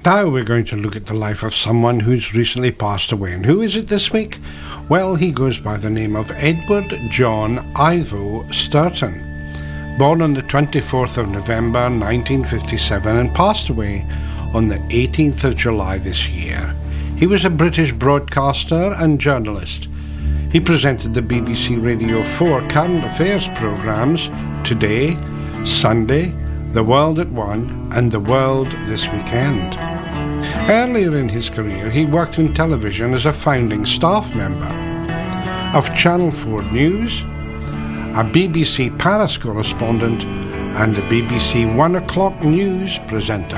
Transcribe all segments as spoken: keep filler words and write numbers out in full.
Now we're going to look at the life of someone who's recently passed away. And who is it this week? Well, he goes by the name of Edward John Ivo Sturton. Born on the twenty-fourth of November nineteen fifty-seven and passed away on the eighteenth of July this year. He was a British broadcaster and journalist. He presented the B B C Radio four current affairs programmes Today, Sunday, The World at One and The World This Weekend. Earlier in his career, he worked in television as a founding staff member of Channel four News, a B B C Paris correspondent and a B B C One O'Clock News presenter.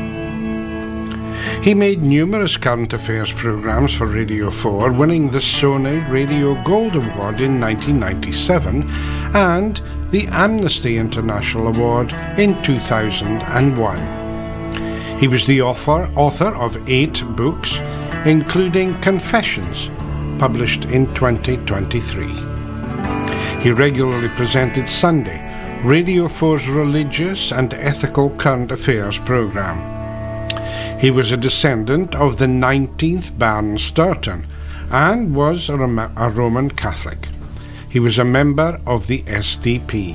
He made numerous current affairs programmes for Radio four, winning the Sony Radio Gold Award in nineteen ninety-seven and the Amnesty International Award in two thousand one. He was the author, author of eight books, including Confessions, published in twenty twenty-three. He regularly presented Sunday, Radio four's religious and ethical current affairs programme. He was a descendant of the nineteenth Baron Sturton and was a, Rom- a Roman Catholic. He was a member of the S D P.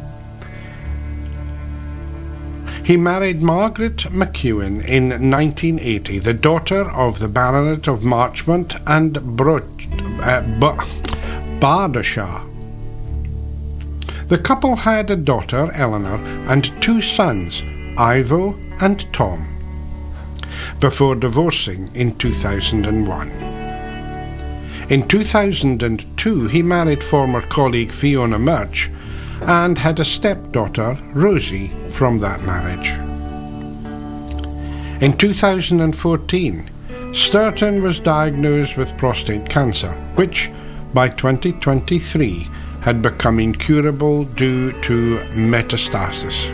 He married Margaret McEwen in nineteen eighty, the daughter of the Baronet of Marchmont and Bro- uh, B- Bardershire. The couple had a daughter, Eleanor, and two sons, Ivo and Tom, before divorcing in two thousand one. In two thousand two, he married former colleague Fiona Murch and had a stepdaughter, Rosie, from that marriage. In two thousand fourteen, Sturton was diagnosed with prostate cancer, which by twenty twenty-three had become incurable due to metastasis.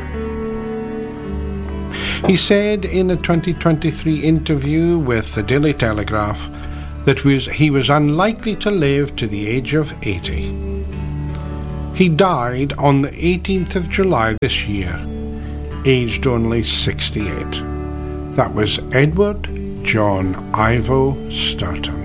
He said in a twenty twenty-three interview with the Daily Telegraph that was, he was unlikely to live to the age of eighty. He died on the eighteenth of July this year, aged only sixty-eight. That was Edward John Ivo Sturton.